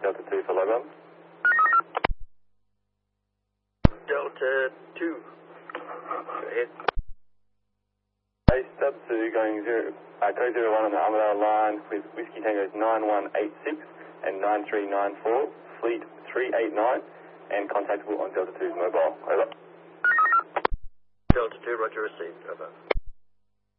Delta 2 for logo. Delta 2. Go ahead. Base Delta 2 going code 01 on the Armadale line with Whiskey Tango's 9186 and 9394, Fleet 389, and contactable on Delta 2's mobile. Over. Delta 2, roger, received. Over.